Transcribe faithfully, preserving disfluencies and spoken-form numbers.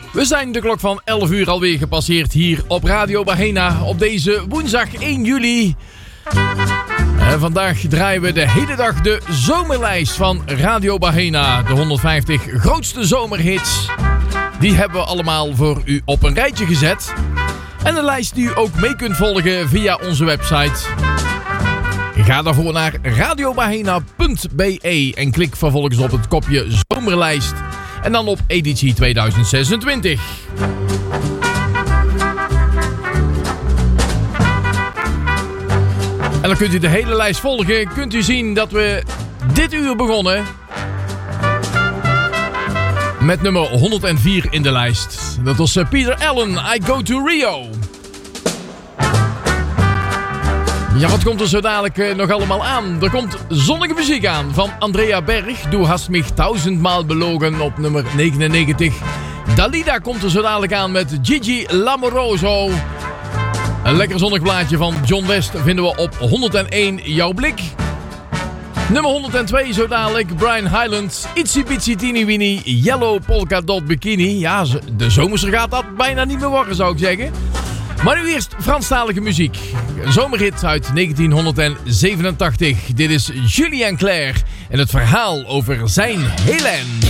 We zijn de klok van elf uur alweer gepasseerd hier op Radio Bahena op deze woensdag één juli. En vandaag draaien we de hele dag de zomerlijst van Radio Bahena. De honderdvijftig grootste zomerhits. Die hebben we allemaal voor u op een rijtje gezet. En een lijst die u ook mee kunt volgen via onze website. Ga daarvoor naar radiobahena punt b e en klik vervolgens op het kopje zomerlijst. En dan op editie tweeduizend zesentwintig. En dan kunt u de hele lijst volgen. Kunt u zien dat we dit uur begonnen met nummer honderdvier in de lijst. Dat was Peter Allen, I Go to Rio. Ja, wat komt er zo dadelijk uh, nog allemaal aan? Er komt zonnige muziek aan van Andrea Berg. Du hast mich tausendmaal belogen op nummer negenennegentig. Dalida komt er zo dadelijk aan met Gigi Lamoroso. Een lekker zonnig plaatje van John West vinden we op honderdéén Jouw Blik. Nummer honderdtwee zo dadelijk Brian Hyland, Itsy Bitsy Teeny Weeny, Yellow Polka Dot Bikini. Ja, de zomerse gaat dat bijna niet meer worden, zou ik zeggen. Maar nu eerst Franstalige muziek. Een zomerhit uit negentienhonderdzevenentachtig. Dit is Julien Clerc en het verhaal over zijn Hélène.